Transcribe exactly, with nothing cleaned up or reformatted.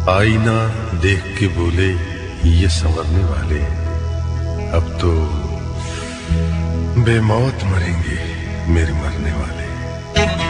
आईना देख के बोले ये संवरने वाले, अब तो बेमौत मरेंगे मेरे मरने वाले।